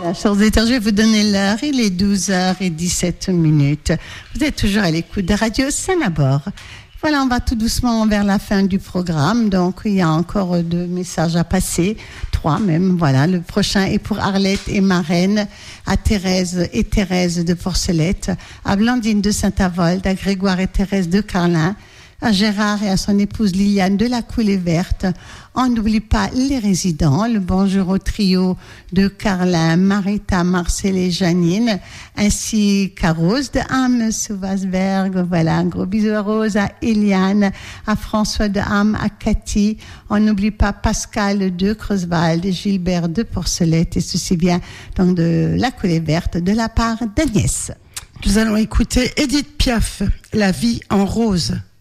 Chers auditeurs, je vais vous donner l'heure. Il est 12h17. Vous êtes toujours à l'écoute de Radio Saint-Nabord. Voilà, on va tout doucement vers la fin du programme. Donc, il y a encore 2 messages à passer. 3 même. Voilà, le prochain est pour Arlette et Marraine, à Thérèse et Thérèse de Porcelette, à Blandine de Saint-Avold, à Grégoire et Thérèse de Carlin, à Gérard et à son épouse Liliane de la Coulée Verte. On n'oublie pas les résidents. Le bonjour au trio de Carlin, Marita, Marcel et Janine, ainsi qu'à Rose de Ham, Souvasberg. Voilà, un gros bisou à Rose, à Eliane, à François de Ham, à Cathy. On n'oublie pas Pascal de Creuswald, Gilbert de Porcelette, et ceci vient donc de la Coulée Verte de la part d'Agnès. Nous allons écouter Edith Piaf, La vie en rose.